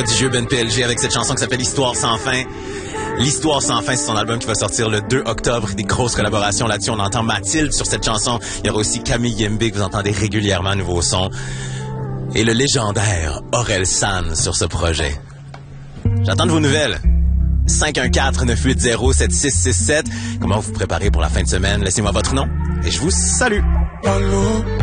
prodigieux Ben PLG avec cette chanson qui s'appelle Histoire sans fin. L'Histoire sans fin, c'est son album qui va sortir le 2 octobre. Des grosses collaborations là-dessus. On entend Mathilde sur cette chanson. Il y aura aussi Camille Yembe que vous entendez régulièrement, nouveau son. Et le légendaire Aurel San sur ce projet. J'attends de vos nouvelles. 514-980-7667. Comment vous préparez pour la fin de semaine? Laissez-moi votre nom et je vous salue. Allô?